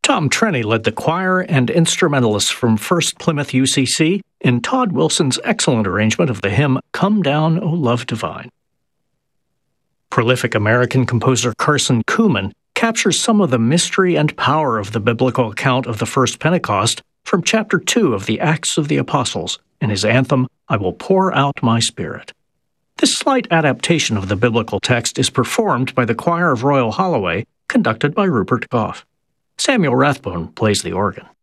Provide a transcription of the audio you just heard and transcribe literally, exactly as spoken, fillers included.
Tom Trenny led the choir and instrumentalists from First Plymouth U C C in Todd Wilson's excellent arrangement of the hymn Come Down, O Love Divine. Prolific American composer Carson Kuhlman captures some of the mystery and power of the biblical account of the first Pentecost from chapter two of the Acts of the Apostles in his anthem, I Will Pour Out My Spirit. This slight adaptation of the biblical text is performed by the Choir of Royal Holloway, conducted by Rupert Goff. Samuel Rathbone plays the organ.